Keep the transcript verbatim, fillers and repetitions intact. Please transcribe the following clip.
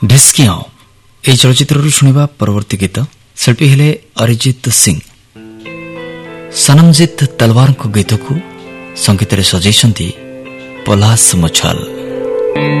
ढिस्कियां ଏହି ଚଳଚ୍ଚିତ୍ରରୁ ଶୁଣିବା ପରବର୍ତ୍ତୀ ଗୀତ ଶିଳ୍ପୀ ହେଲେ ଅରିଜିତ ସିଂ। ସନମଜିତ ତଲୱାରଙ୍କ ଗୀତକୁ ସଂଗୀତରେ ସଜେଇଛନ୍ତି ପଲାଶ ମୁଛଲ।